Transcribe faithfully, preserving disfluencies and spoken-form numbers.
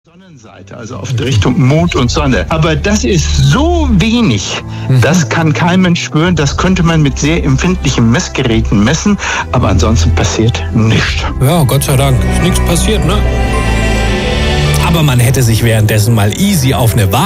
Sonnenseite, also auf die Richtung Mond und Sonne. Aber das ist so wenig, das kann kein Mensch spüren. Das könnte man mit sehr empfindlichen Messgeräten messen, aber ansonsten passiert nichts. Ja, Gott sei Dank. Ist nichts passiert, ne? Aber man hätte sich währenddessen mal easy auf eine Waage